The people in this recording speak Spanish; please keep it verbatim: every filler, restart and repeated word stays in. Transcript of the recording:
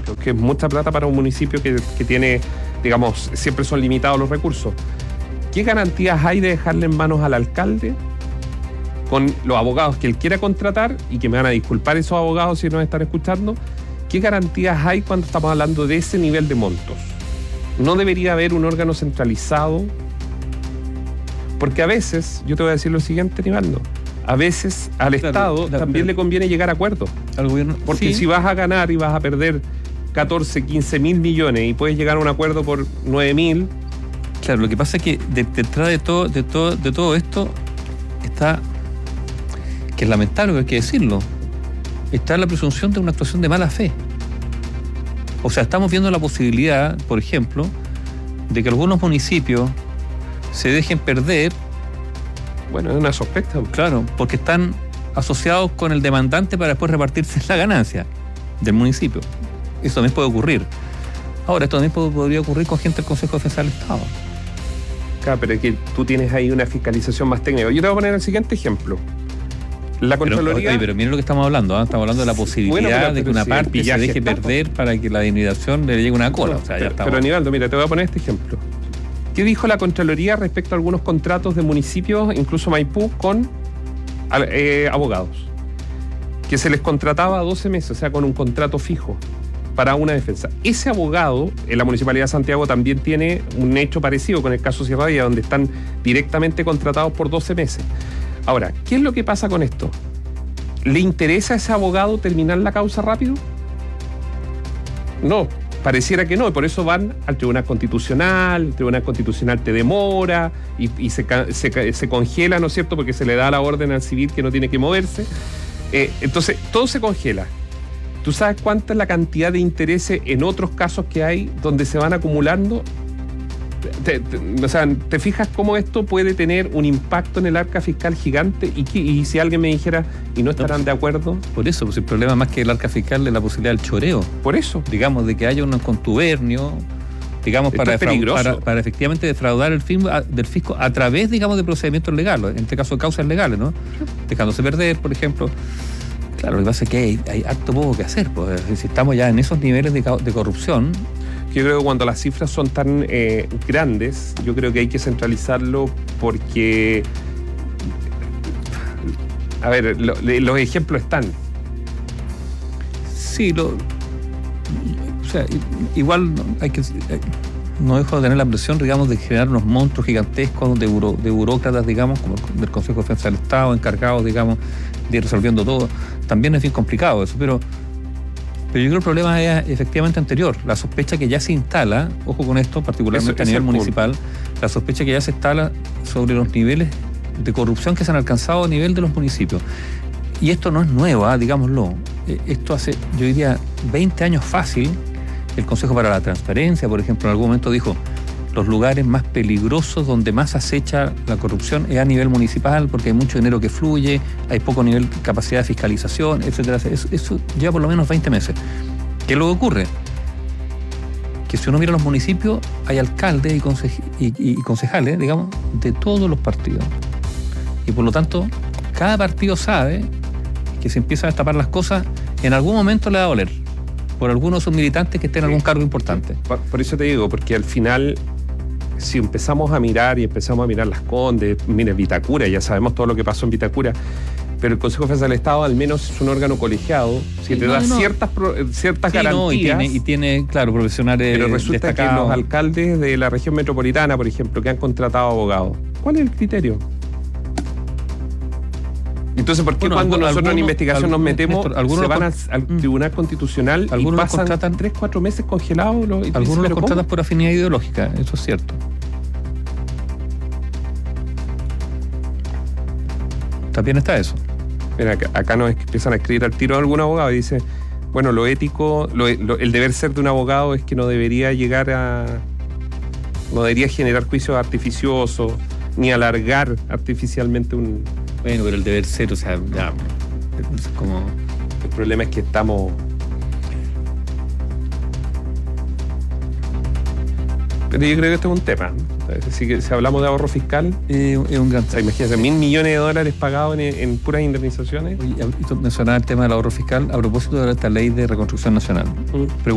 Exacto, que es mucha plata para un municipio que, que tiene, digamos, siempre son limitados los recursos. ¿Qué garantías hay de dejarle en manos al alcalde con los abogados que él quiera contratar, y que me van a disculpar esos abogados si nos están escuchando? ¿Qué garantías hay cuando estamos hablando de ese nivel de montos? No debería haber un órgano centralizado, porque a veces, yo te voy a decir lo siguiente, Nivaldo, a veces al claro, Estado claro, también claro. le conviene llegar a acuerdos. Al gobierno. Porque sí. si vas a ganar y vas a perder catorce, quince mil millones y puedes llegar a un acuerdo por nueve mil. Claro, lo que pasa es que de- detrás de todo, de todo, de todo esto está, que es lamentable, hay que decirlo, está la presunción de una actuación de mala fe. O sea, estamos viendo la posibilidad, por ejemplo, de que algunos municipios se dejen perder. Bueno, es una sospecha. Claro, porque están asociados con el demandante para después repartirse la ganancia del municipio. Eso también puede ocurrir. Ahora, esto también puede- podría ocurrir con gente del Consejo de Defensa del Estado. Claro, pero es que tú tienes ahí una fiscalización más técnica. Yo te voy a poner el siguiente ejemplo. La Contraloría... Pero, oye, pero miren lo que estamos hablando, ¿eh? Estamos hablando de la posibilidad Bueno, pero- de que pero una si el parte se pillaje deje está, perder para que la indemnización le llegue una cola. No, o sea, ya pero, estamos. pero Nivaldo, mira, te voy a poner este ejemplo. ¿Qué dijo la Contraloría respecto a algunos contratos de municipios, incluso Maipú, con eh, abogados? Que se les contrataba a doce meses, o sea, con un contrato fijo para una defensa. Ese abogado, en la Municipalidad de Santiago también tiene un hecho parecido con el caso Sierra Villa, donde están directamente contratados por doce meses. Ahora, ¿qué es lo que pasa con esto? ¿Le interesa a ese abogado terminar la causa rápido? No, pareciera que no, y por eso van al Tribunal Constitucional. El Tribunal Constitucional te demora y, y se, ca- se, ca- se congela, ¿no es cierto?, porque se le da la orden al civil que no tiene que moverse. Eh, entonces, todo se congela. ¿Tú sabes cuánta es la cantidad de intereses en otros casos que hay donde se van acumulando? Te, te, o sea, ¿te fijas cómo esto puede tener un impacto en el arca fiscal gigante? Y, que, y si alguien me dijera, ¿y no estarán No, de acuerdo? Por eso, pues el problema más que el arca fiscal es la posibilidad del choreo. Por eso. Digamos, de que haya un contubernio, digamos, Esto para, es defra- peligroso. para, para efectivamente defraudar el fin a- del fisco a través, digamos, de procedimientos legales, en este caso de causas legales, ¿no? Dejándose perder, por ejemplo. Claro, lo que pasa es que hay, hay harto poco que hacer, pues si estamos ya en esos niveles de, ca- de corrupción. Yo creo que cuando las cifras son tan eh, grandes, yo creo que hay que centralizarlo porque, a ver, lo- le- los ejemplos están. Sí, lo, o sea, i- igual no- hay que, eh, no dejo de tener la impresión, digamos, de generar unos monstruos gigantescos de, buro- de burócratas, digamos, como el del Consejo de Defensa del Estado, encargados, digamos, de ir resolviendo todo. También es bien complicado eso, pero, pero yo creo que el problema es efectivamente anterior. La sospecha que ya se instala, ojo con esto, particularmente Eso- a nivel ese es el municipal, la sospecha que ya se instala sobre los niveles de corrupción que se han alcanzado a nivel de los municipios. Y esto no es nuevo, ¿ah? Digámoslo. Eh, Esto hace, yo diría, veinte años fácil. El Consejo para la Transparencia, por ejemplo, en algún momento dijo, los lugares más peligrosos donde más acecha la corrupción es a nivel municipal, porque hay mucho dinero que fluye, hay poco nivel de capacidad de fiscalización, etcétera. Eso, eso lleva por lo menos veinte meses. ¿Qué es lo que ocurre? Que si uno mira los municipios, hay alcaldes y, conse- y, y- y concejales, digamos, de todos los partidos. Y por lo tanto, cada partido sabe que si empiezan a destapar las cosas, en algún momento le va a doler. Por algunos de sus militantes que estén en algún cargo importante. Por, por eso te digo, porque al final, si empezamos a mirar y empezamos a mirar Las Condes, mira, Vitacura, ya sabemos todo lo que pasó en Vitacura, pero el Consejo de Defensa del Estado al menos es un órgano colegiado que Sí, te no, da no. ciertas, pro- ciertas Sí, no, garantías. y, tiene, y tiene, claro, profesionales Pero resulta que destacados. los alcaldes de la región metropolitana, por ejemplo, que han contratado abogados, ¿cuál es el criterio? Entonces, ¿por qué Bueno, cuando algu- nosotros en algunos- investigación nos algunos- metemos, Néstor, algunos se van los al, al mm. Tribunal Constitucional y Algunos los pasan contratan- tres, cuatro meses congelados? Los, y tú dices, Algunos los ¿pero cómo? contratan por afinidad ideológica, eso es cierto. También está eso. Mira, acá, acá nos empiezan a escribir al tiro de algún abogado y dice, bueno, lo ético, lo, lo- el deber ser de un abogado es que no debería llegar a... no debería generar juicios artificiosos, ni alargar artificialmente un... Bueno, pero el deber ser, o sea, ya, es como... El problema es que estamos... Pero yo creo que este es un tema, ¿no? Así que si hablamos de ahorro fiscal, eh, es un gran o sea, imagínense, mil millones de dólares pagados en, en puras indemnizaciones. Oye, mencionaba el tema del ahorro fiscal a propósito de esta ley de reconstrucción nacional. Mm.